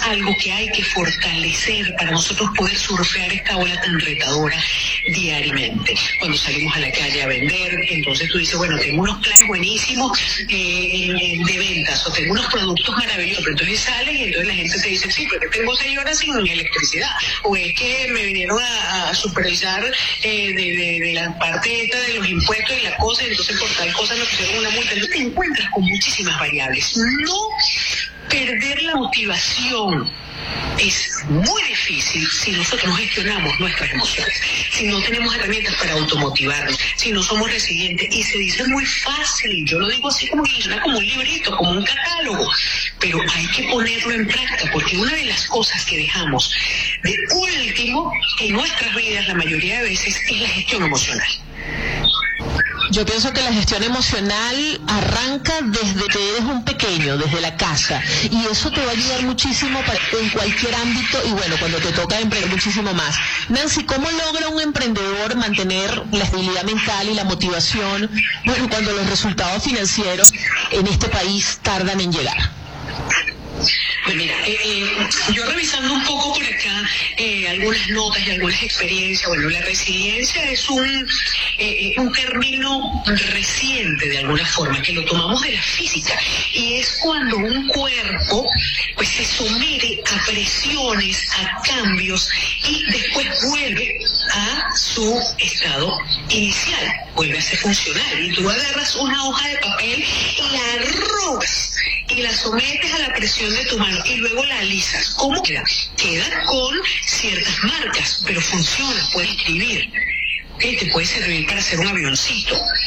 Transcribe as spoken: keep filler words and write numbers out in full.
algo que hay que fortalecer para nosotros poder surfear esta ola tan retadora diariamente. Cuando salimos a la calle a vender, entonces tú dices, bueno, tengo unos planes buenísimos eh, de ventas o tengo unos productos maravillosos, pero entonces salen y entonces la gente te dice, sí, porque tengo seis horas sin electricidad, o es que me vinieron a, a supervisar eh, de, de, de la parte esta de los impuestos y la cosa, y entonces por tal cosa me pusieron una multa. Entonces te encuentras con muchísimas variables. No perder la motivación es muy difícil si nosotros no gestionamos nuestras emociones, si no tenemos herramientas para automotivarnos, si no somos resilientes. Y se dice muy fácil, yo lo digo así como, como un librito, como un catálogo, pero hay que ponerlo en práctica, porque una de las cosas que dejamos de último en nuestras vidas la mayoría de veces es la gestión emocional. Yo pienso que la gestión emocional arranca desde que eres un pequeño, desde la casa, y eso te va a ayudar muchísimo para, en cualquier ámbito, y bueno, cuando te toca emprender muchísimo más. Nancy, ¿cómo logra un emprendedor mantener la estabilidad mental y la motivación, bueno, cuando los resultados financieros en este país tardan en llegar? Pues mira, eh, eh, yo revisando un poco por acá eh, algunas notas y algunas experiencias, bueno, la resiliencia es un, eh, un término reciente de alguna forma, que lo tomamos de la física, y es cuando un cuerpo pues se somete a presiones, a cambios, y después vuelve a su estado inicial, vuelve a ser funcional, y tú agarras una hoja de papel y la arrojas y la sometes a la presión de tu mano y luego la alisas. ¿Cómo queda? Queda con ciertas marcas, pero funciona, puedes escribir. ¿Okay? Te puede servir para hacer un avioncito.